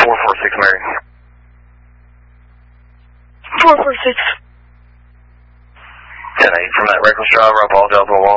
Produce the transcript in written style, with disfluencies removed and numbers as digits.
446 Mary. 446. 10-8 from that reckless driver up all Delta 1.